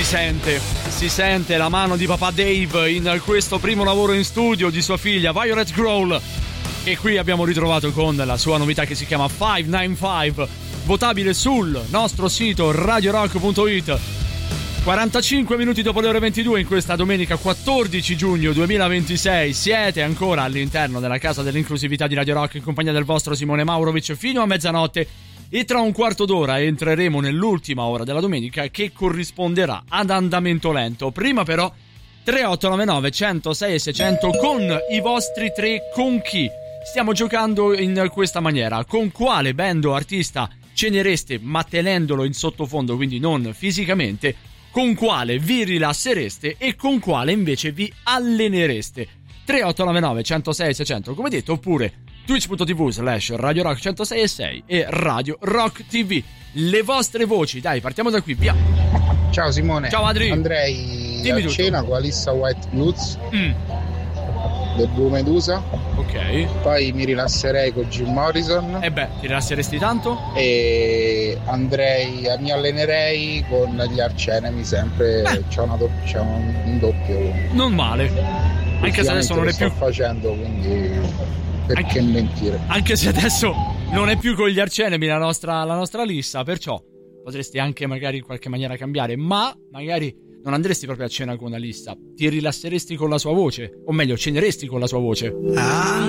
Si sente la mano di papà Dave in questo primo lavoro in studio di sua figlia Violet Growl, e qui abbiamo ritrovato con la sua novità che si chiama 595, votabile sul nostro sito radiorock.it. 45 minuti dopo le ore 22 in questa domenica 14 giugno 2026 siete ancora all'interno della casa dell'inclusività di Radio Rock in compagnia del vostro Simone Maurovic fino a mezzanotte. E tra un quarto d'ora entreremo nell'ultima ora della domenica, che corrisponderà ad andamento lento. Prima però 3899 106 e 600 con i vostri tre con chi. Stiamo giocando in questa maniera: con quale band o artista cenereste ma tenendolo in sottofondo, quindi non fisicamente, con quale vi rilassereste e con quale invece vi allenereste. 3899 106 e 600 come detto, oppure twitch.tv/Radio Rock 106.6 e Radio Rock TV. Le vostre voci, dai, partiamo da qui, via. Ciao Simone. Ciao Adri. Andrei Dimmi a tutto. cena con Alissa White Blues del Blue Medusa. Ok. Poi mi rilasserei con Jim Morrison. E beh, ti rilasseresti tanto? E mi allenerei con gli Arch Enemy sempre. C'è un doppio. Non male. Anche se adesso non è più. Sto facendo, quindi perché mentire? Anche se adesso non è più con gli Arch Enemy la nostra lista, perciò potresti anche magari in qualche maniera cambiare, ma magari non andresti proprio a cena con una lista, ti rilasseresti con la sua voce, o meglio ceneresti con la sua voce.